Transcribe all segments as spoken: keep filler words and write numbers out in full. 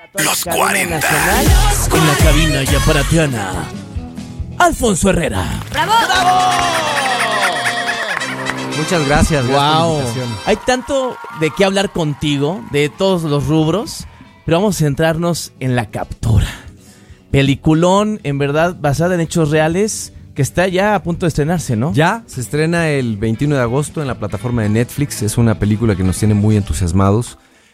Los cuarenta. Nacional, en la cabina y aparatiana, Alfonso Herrera. ¡Bravo! ¡Bravo! Muchas gracias. Wow. Hay tanto de qué hablar contigo, de todos los rubros, pero vamos a centrarnos en La Captura. Peliculón, en verdad, basada en hechos reales, que está ya a punto de estrenarse, ¿no? Ya, se estrena el veintiuno de agosto en la plataforma de Netflix. Es una película que nos tiene muy entusiasmados.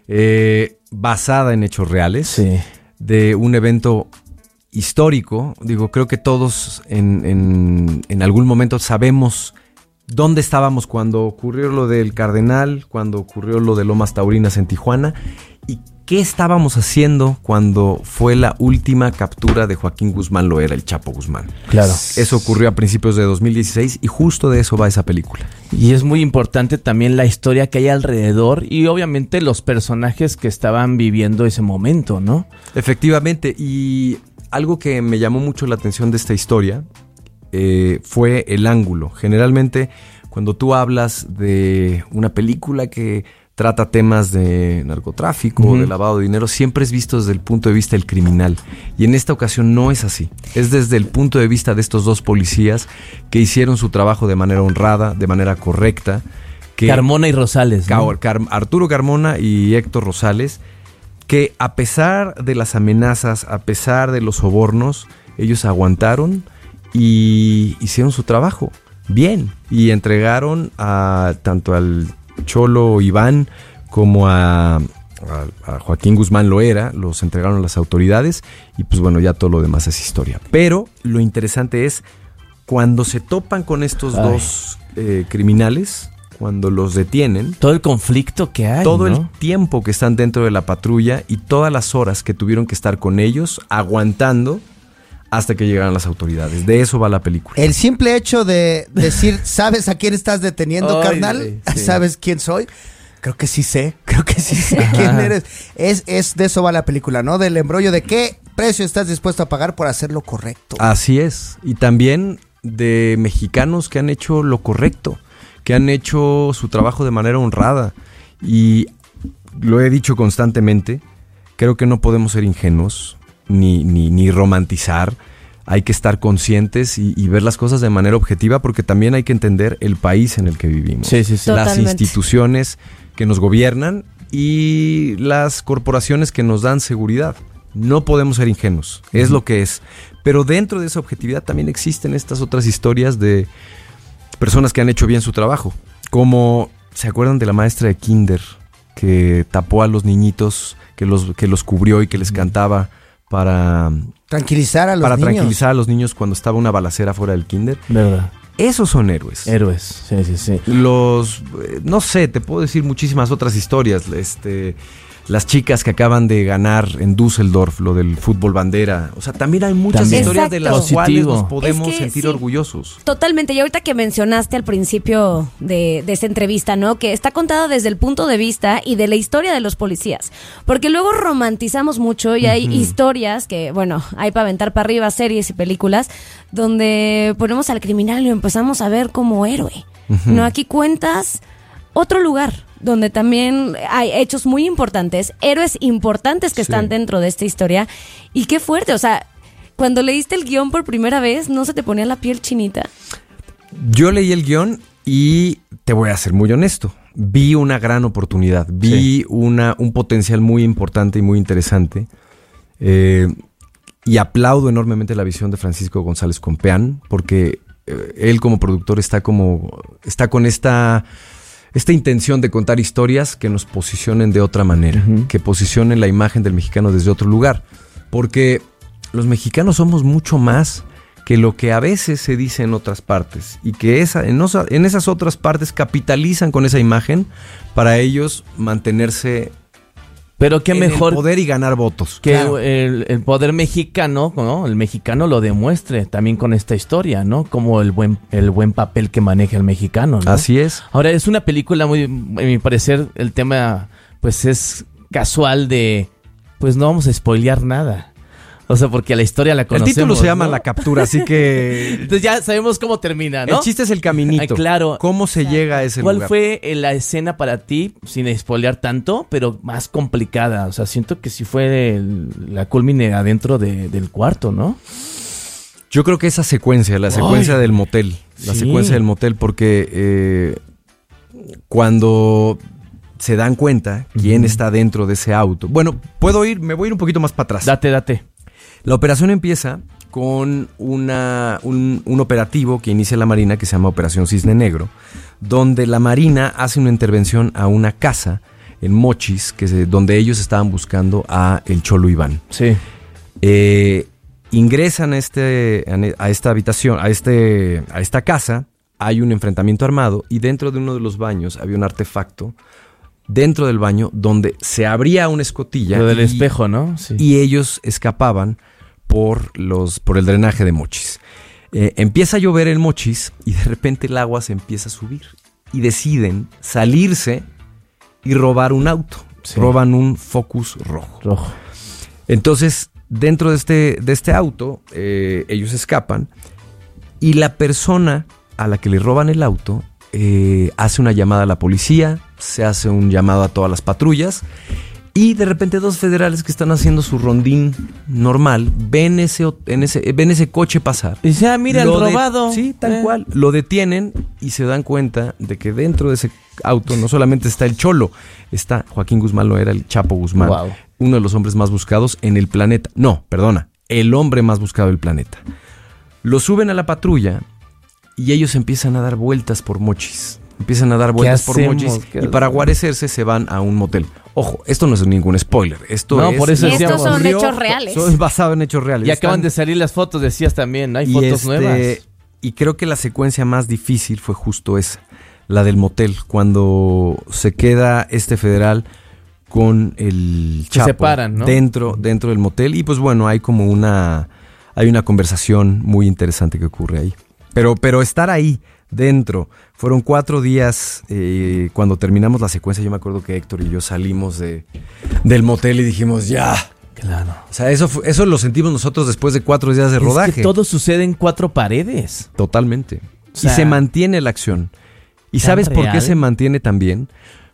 Eh, basada en hechos reales. Sí. De un evento histórico. Digo, creo que todos en, en, en algún momento sabemos dónde estábamos cuando ocurrió lo del Cardenal, cuando ocurrió lo de Lomas Taurinas en Tijuana, y qué estábamos haciendo cuando fue la última captura de Joaquín Guzmán Loera, el Chapo Guzmán. Claro. Eso ocurrió a principios de dos mil dieciséis y justo de eso va esa película. Y es muy importante también la historia que hay alrededor y obviamente los personajes que estaban viviendo ese momento, ¿no? Efectivamente, y algo que me llamó mucho la atención de esta historia eh, fue el ángulo. Generalmente, cuando tú hablas de una película que trata temas de narcotráfico, uh-huh. de lavado de dinero, siempre es visto desde el punto de vista del criminal. Y en esta ocasión no es así. Es desde el punto de vista de estos dos policías que hicieron su trabajo de manera honrada, de manera correcta. Que Carmona y Rosales, ¿no? Car- Car- Arturo Carmona y Héctor Rosales, que a pesar de las amenazas, a pesar de los sobornos, ellos aguantaron y hicieron su trabajo bien. Y entregaron a tanto al Cholo Iván como a, a, a Joaquín Guzmán Loera, los entregaron a las autoridades y pues bueno, ya todo lo demás es historia. Pero lo interesante es cuando se topan con estos Ay. dos eh, criminales, cuando los detienen, todo el conflicto que hay, todo ¿no? el tiempo que están dentro de la patrulla y todas las horas que tuvieron que estar con ellos aguantando hasta que llegaran las autoridades. De eso va la película. El simple hecho de decir, ¿sabes a quién estás deteniendo, Ay, carnal? Sí. ¿Sabes quién soy? Creo que sí sé, creo que sí sé Ajá. quién eres. Es, es de eso va la película, ¿no? Del embrollo de qué precio estás dispuesto a pagar por hacer lo correcto. Así es. Y también de mexicanos que han hecho lo correcto, que han hecho su trabajo de manera honrada. Y lo he dicho constantemente, creo que no podemos ser ingenuos. Ni, ni, ni romantizar, hay que estar conscientes y, y ver las cosas de manera objetiva porque también hay que entender el país en el que vivimos. Sí, sí, sí. Las Totalmente. instituciones que nos gobiernan y las corporaciones que nos dan seguridad. No podemos ser ingenuos, es lo que es. Pero dentro de esa objetividad también existen estas otras historias de personas que han hecho bien su trabajo. Como, ¿se acuerdan de la maestra de kinder que tapó a los niñitos, que los, que los cubrió y que les cantaba para Tranquilizar a los para niños. tranquilizar a los niños cuando estaba una balacera fuera del kinder? ¿Verdad? Esos son héroes. Héroes, sí, sí, sí. Los, eh, no sé, te puedo decir muchísimas otras historias. Este, las chicas que acaban de ganar en Düsseldorf, lo del fútbol bandera. O sea, también hay muchas También. historias de las Exacto. cuales Positivo. nos podemos Es que sentir sí. orgullosos. Totalmente, y ahorita que mencionaste al principio de, de esta entrevista, ¿no? Que está contada desde el punto de vista y de la historia de los policías. Porque luego romantizamos mucho y hay Ujú. historias que, bueno, hay para aventar para arriba series y películas donde ponemos al criminal y lo empezamos a ver como héroe. Ujú. No, aquí cuentas otro lugar donde también hay hechos muy importantes, héroes importantes que Sí. están dentro de esta historia. Y qué fuerte, o sea, cuando leíste el guión por primera vez, ¿no se te ponía la piel chinita? Yo leí el guión y te voy a ser muy honesto. Vi una gran oportunidad, vi Sí. una, un potencial muy importante y muy interesante. Eh, y aplaudo enormemente la visión de Francisco González Compeán, porque eh, él como productor está como está con esta, esta intención de contar historias que nos posicionen de otra manera, Ujú. que posicionen la imagen del mexicano desde otro lugar. Porque los mexicanos somos mucho más que lo que a veces se dice en otras partes y que esa, en, osa, en esas otras partes capitalizan con esa imagen para ellos mantenerse Pero qué en mejor el poder y ganar votos. que Claro. el, el poder mexicano, ¿no? El mexicano lo demuestre también con esta historia, ¿no? Como el buen, el buen papel que maneja el mexicano, ¿no? Así es. Ahora, es una película muy, a mi parecer, el tema, pues es casual de, pues no vamos a spoilear nada. O sea, porque la historia la El conocemos. título se llama ¿no? La Captura, así que... Entonces ya sabemos cómo termina, ¿no? El chiste es el caminito. Ay, claro. ¿Cómo se llega a ese ¿Cuál lugar? fue eh, la escena para ti, sin spoilear tanto, pero más complicada? O sea, siento que sí fue el- la culmine adentro de- del cuarto, ¿no? Yo creo que esa secuencia, la secuencia Ay. del motel. La Sí. secuencia del motel, porque eh, cuando se dan cuenta quién Ujú. está dentro de ese auto. Bueno, puedo ir, me voy a ir un poquito más para atrás. Date, date. La operación empieza con una, un, un operativo que inicia la Marina que se llama Operación Cisne Negro, donde la Marina hace una intervención a una casa en Mochis, que se- donde ellos estaban buscando a el Cholo Iván. Sí. Eh, ingresan a, este, a esta habitación, a, este, a esta casa, hay un enfrentamiento armado y dentro de uno de los baños había un artefacto, dentro del baño, donde se abría una escotilla. Lo del y- espejo, ¿no? Sí. y ellos escapaban por, los, por el drenaje de Mochis. Eh, empieza a llover en Mochis y de repente el agua se empieza a subir y deciden salirse y robar un auto. Sí. Roban un Focus rojo. Rojo. Entonces, dentro de este, de este auto, eh, ellos escapan y la persona a la que le roban el auto eh, hace una llamada a la policía, se hace un llamado a todas las patrullas y de repente dos federales que están haciendo su rondín normal ven ese, o- en ese, ven ese coche pasar. Y dice, ah, mira, el Lo de- robado. Sí, tal Eh. cual. Lo detienen y se dan cuenta de que dentro de ese auto no solamente está el Cholo, está Joaquín Guzmán, lo era el Chapo Guzmán, Wow. uno de los hombres más buscados en el planeta. No, perdona, el hombre más buscado del planeta. Lo suben a la patrulla y ellos empiezan a dar vueltas por Mochis. Empiezan a dar vueltas por hacemos? Mochis ¿Qué y para hacemos? guarecerse se van a un motel. Ojo, esto no es ningún spoiler. Esto No, es por eso lo que decíamos. Estos son ocurrió. hechos reales. Son basados en hechos reales. Y acaban Están- de salir las fotos, decías también, ¿no? Hay y fotos este, nuevas. Y creo que la secuencia más difícil fue justo esa, la del motel, cuando se queda este federal con el Se Chapo separan, ¿no? dentro, dentro del motel y pues bueno, hay como una, hay una conversación muy interesante que ocurre ahí. Pero, pero estar ahí dentro, fueron cuatro días eh, cuando terminamos la secuencia, yo me acuerdo que Héctor y yo salimos de, del motel y dijimos ya. Claro. O sea, eso, fue- eso lo sentimos nosotros después de cuatro días de rodaje. Es que todo sucede en cuatro paredes. Totalmente. O sea, y se mantiene la acción. ¿Y ¿tan sabes por qué real? se mantiene también?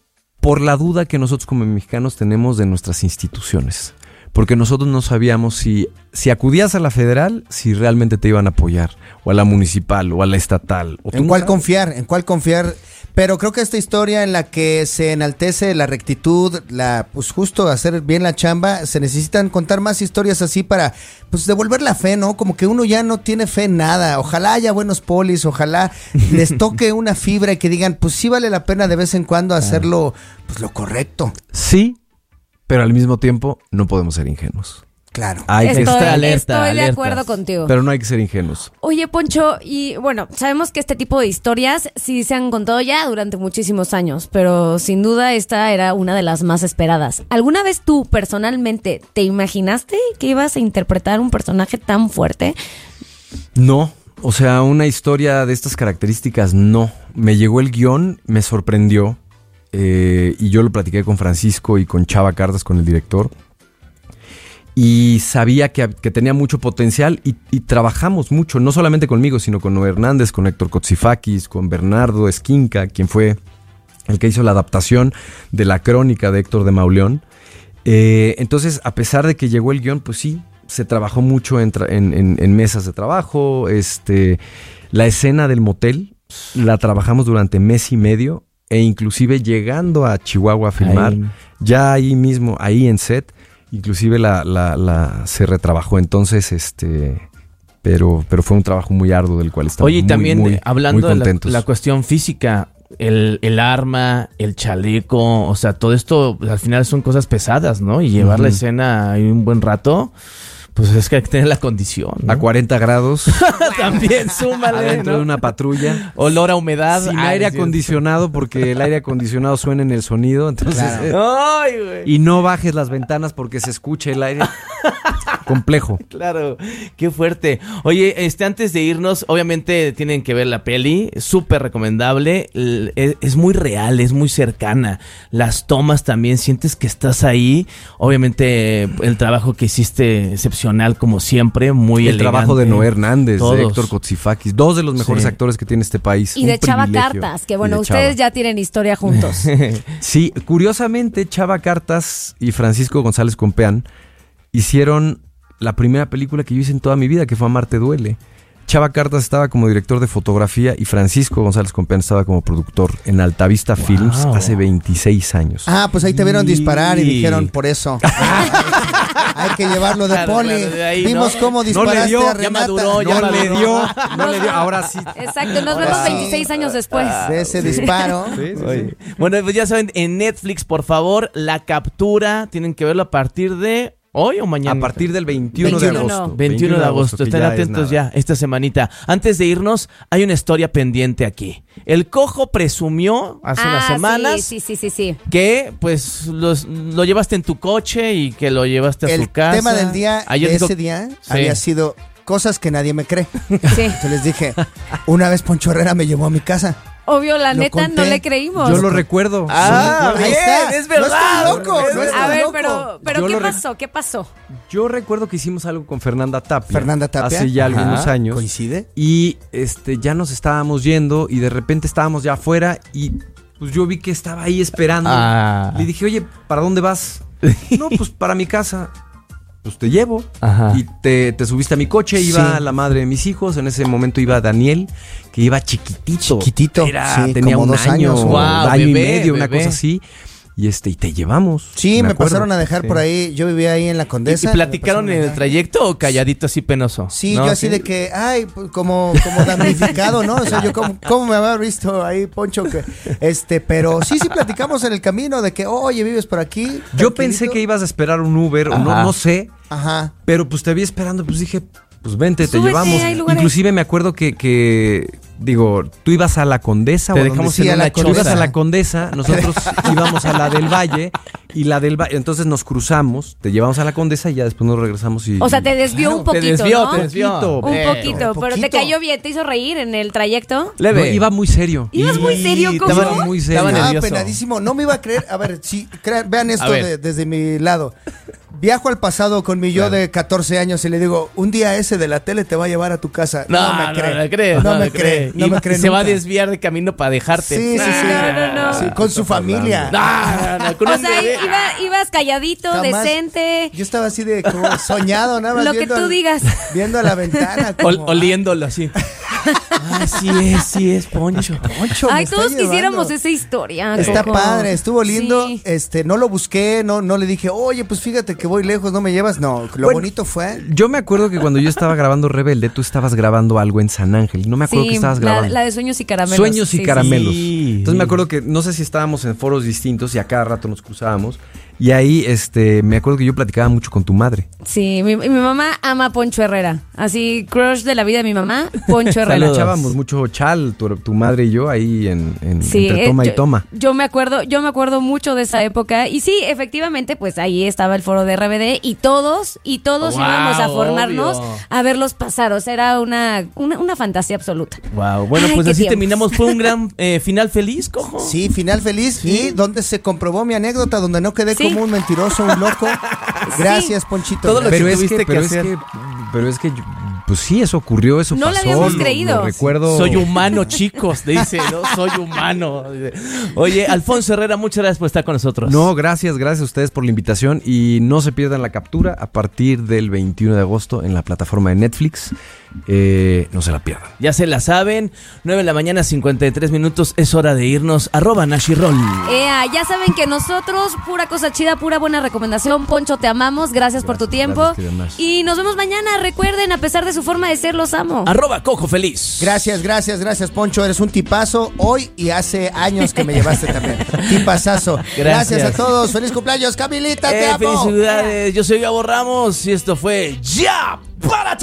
Por la duda que nosotros como mexicanos tenemos de nuestras instituciones. Porque nosotros no sabíamos si, si acudías a la federal, si realmente te iban a apoyar, o a la municipal, o a la estatal. O tú ¿En no cuál sabes. confiar? ¿En cuál confiar? Pero creo que esta historia en la que se enaltece la rectitud, la pues justo hacer bien la chamba, se necesitan contar más historias así para pues devolver la fe, ¿no? Como que uno ya no tiene fe en nada. Ojalá haya buenos polis, ojalá les toque una fibra y que digan, pues sí vale la pena de vez en cuando hacerlo pues lo correcto. Sí, pero al mismo tiempo no podemos ser ingenuos. Claro. Hay que Estoy, estar alerta, estoy de alertas. acuerdo contigo. pero no hay que ser ingenuos. Oye, Poncho, y bueno, sabemos que este tipo de historias sí se han contado ya durante muchísimos años, pero sin duda esta era una de las más esperadas. ¿Alguna vez tú personalmente te imaginaste que ibas a interpretar un personaje tan fuerte? No, o sea, una historia de estas características no. Me llegó el guión, me sorprendió eh, y yo lo platiqué con Francisco y con Chava Cardas, con el director. Y sabía que, que tenía mucho potencial y, y trabajamos mucho, no solamente conmigo, sino con Noé Hernández, con Héctor Kotsifakis, con Bernardo Esquinca, quien fue el que hizo la adaptación de la crónica de Héctor de Mauleón. Eh, entonces, a pesar de que llegó el guión, pues sí, se trabajó mucho en, tra- en, en- en mesas de trabajo. Este, la escena del motel la trabajamos durante mes y medio e inclusive llegando a Chihuahua a filmar, Ahí. ya ahí mismo, ahí en set, inclusive la, la, la se retrabajó. Entonces, este, pero, pero fue un trabajo muy arduo del cual estamos Oye, y muy, también muy, eh, hablando muy de la, contentos. la cuestión física, el, el arma, el chaleco, o sea, todo esto pues, al final son cosas pesadas, ¿no? Y llevar la Ujú. escena ahí un buen rato, pues es que hay que tener la condición, ¿no? A cuarenta grados, También súmale, adentro ¿no? de una patrulla. Olor a humedad. Sin Ay, aire sí. acondicionado, porque el aire acondicionado suena en el sonido, entonces... Claro. eh, Ay, güey. y no bajes las ventanas porque se escucha el aire. complejo. Claro, qué fuerte. Oye, este, antes de irnos, obviamente tienen que ver la peli, súper recomendable, L- es, es muy real, es muy cercana, las tomas también, sientes que estás ahí, obviamente el trabajo que hiciste excepcional como siempre, muy El elegante. trabajo de Noé Hernández, Todos. de Héctor Kotsifakis, dos de los mejores Sí. actores que tiene este país. Y Un de Chava privilegio. Cartas, que Y bueno, de ustedes Chava. ya tienen historia juntos. Sí, curiosamente, Chava Cartas y Francisco González Compeán hicieron la primera película que yo hice en toda mi vida, que fue Amarte Duele. Chava Cartas estaba como director de fotografía y Francisco González Compeán estaba como productor en Altavista Wow. Films hace veintiséis años. Ah, pues ahí te vieron disparar y Sí. dijeron, por eso. Hay que llevarlo de Claro, poli. claro, de ahí, Vimos ¿no? cómo No le disparaste dio, a ya Renata. maduró, ya no maduró. le dio, no le dio, ahora sí. Exacto, nos Ahora vemos sí. veintiséis años después. De ese disparo. Sí, sí, Oye. sí. Bueno, pues ya saben, en Netflix, por favor, La Captura, tienen que verlo a partir de hoy o mañana. A partir del veintiuno de veintiuno. agosto. veintiuno de agosto, que estén ya es atentos nada. ya esta semanita. Antes de irnos, hay una historia pendiente aquí. El Cojo presumió hace unas Ah, semanas sí, sí, sí, sí, sí. que pues los- lo llevaste en tu coche y que lo llevaste a El su casa. tema del día, Ayer de dijo- ese día, Sí. había sido cosas que nadie me cree. Sí. Entonces les dije, una vez Poncho Herrera me llevó a mi casa. Obvio, la Lo neta, conté. no le creímos. Yo lo recuerdo. Ah, Ahí bien, está. es verdad. No estoy loco, no estoy A ver, loco. pero, pero Yo ¿qué lo rec- pasó? ¿Qué pasó? Yo recuerdo que hicimos algo con Fernanda Tapia. Fernanda Tapia. Hace ya Ajá. algunos años. ¿Coincide? Y este ya nos estábamos yendo y de repente estábamos ya afuera y pues yo vi que estaba ahí esperando. Ah. Le dije, oye, ¿para dónde vas? No, pues para mi casa. Pues te llevo. Ajá. Y te, te subiste a mi coche, iba Sí. la madre de mis hijos. En ese momento iba Daniel, que iba chiquitito. Chiquitito, Era, sí, tenía como un dos año, años. Wow, año y bebé, medio, una bebé. cosa así. Y este, y te llevamos. Sí, me, acuerdo. pasaron a dejar Sí. por ahí. Yo vivía ahí en la ¿Y, y Condesa. platicaron me en pasaron el a trayecto o calladito así penoso? Sí, ¿No? yo así ¿Sí? de que, ay, pues, como, como damnificado, ¿no? O sea, yo como, ¿cómo me había visto ahí, Poncho? Que, este, pero sí, sí platicamos en el camino de que, oye, vives por aquí. Yo tranquilito. pensé que ibas a esperar un Uber, o no, Ajá. no sé. Ajá. Pero pues te vi esperando, pues dije, pues vente, te Súbete, llevamos. hay lugares. Inclusive me acuerdo que, que, digo, tú ibas a la Condesa Te o a dejamos donde en sea. una Tú ibas choza. a la Condesa, nosotros íbamos a la del Valle y la del Valle, entonces nos cruzamos, te llevamos a la Condesa y ya después nos regresamos y... O sea, te desvió Claro, un Te poquito, desvió, ¿no? te desvió. Poquito, Un Eh, poquito, pero poquito. te cayó bien, te hizo reír en el trayecto. Leve. No, iba muy serio. ¿Ibas muy serio, Y Coco? estaba Iba muy serio. Estaba Ah, nervioso. penadísimo. No me iba a creer. A ver, sí, crea- vean A esto ver. de- desde mi lado. Viajo al pasado con mi yo de catorce años y le digo, un día ese de la tele te va a llevar a tu casa. No, No, me no, cree. no, le cree, No, no me le cree. No Y me cree se va a nunca. desviar de camino para dejarte. Sí, sí, sí. No, no, no. Sí, con su familia. No, no, no, con O un sea, bebé. iba- ibas calladito, Jamás. decente. Yo estaba así de como soñado, nada más. Lo que viendo tú al- digas. Viendo a la ventana. Ol- como, oliéndolo así. Ah, sí es, sí es, Poncho. Poncho, me Ay, está todos llevando. quisiéramos esa historia. Está Coco. padre, estuvo lindo. Sí. Este, no lo busqué, no, no le dije, oye, pues fíjate que voy lejos, no me llevas. No, lo Bueno, bonito fue. Yo me acuerdo que cuando yo estaba grabando Rebelde, tú estabas grabando algo en San Ángel. No me acuerdo Sí, que estabas la, grabando. la de sueños y caramelos. Sueños y Sí, sí, caramelos. sí. Entonces me acuerdo que no sé si estábamos en foros distintos y a cada rato nos cruzábamos. Y ahí este me acuerdo que yo platicaba mucho con tu madre. Sí, mi, mi mamá ama a Poncho Herrera. Así, crush de la vida de mi mamá, Poncho Herrera. Saludos. Echábamos mucho chal, tu, tu madre y yo, ahí en, en- Sí, entre eh, toma yo, y toma. Yo me acuerdo, yo me acuerdo mucho de esa época. Y sí, efectivamente, pues ahí estaba el foro de R B D y todos, y todos Wow, íbamos a formarnos obvio. a verlos pasar. O sea, era una, una, una fantasía absoluta. Wow, bueno, Ay, pues qué así tiempos. terminamos. Fue un gran eh, final feliz, Cojo. Sí, final feliz. Y donde se comprobó mi anécdota, donde no quedé Sí. como un mentiroso, un loco. Gracias, Ponchito. Todo lo Pero que es tuviste que, que pero es hacer. que, pero es que, yo- pues sí, eso ocurrió, eso No le pasó. habíamos lo- creído. Lo recuerdo. Soy humano, chicos, dice, ¿no? Soy humano. Oye, Alfonso Herrera, muchas gracias por estar con nosotros. No, gracias, gracias a ustedes por la invitación y no se pierdan la captura a partir del veintiuno de agosto en la plataforma de Netflix. Eh, no se la pierdan. Ya se la saben, nueve de la mañana, cincuenta y tres minutos, es hora de irnos. Arroba Nashirol. Ea, ya saben que nosotros, pura cosa chida, pura buena recomendación. Poncho, te amamos. Gracias, por tu Gracias, tiempo. gracias, querida Nash. Y nos vemos mañana. Recuerden, a pesar de su forma de ser, los amo. Arroba Cojo Feliz. Gracias, gracias, gracias, Poncho. Eres un tipazo hoy y hace años que me llevaste también. Tipazazo. Gracias. Gracias. a todos. Feliz cumpleaños, Camilita. Te Eh, amo. felicidades, yo soy Gabo Ramos y esto fue Ya Párate.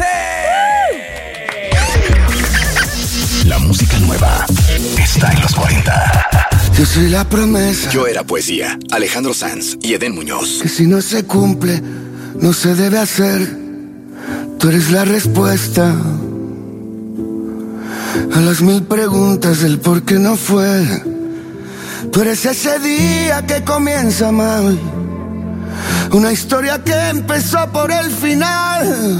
La música nueva está en los cuarenta. Yo soy la promesa Yo era poesía. Alejandro Sanz y Edén Muñoz. que si no se cumple, no se debe hacer. Tú eres la respuesta a las mil preguntas del por qué no fue. Tú eres ese día que comienza mal, una historia que empezó por el final.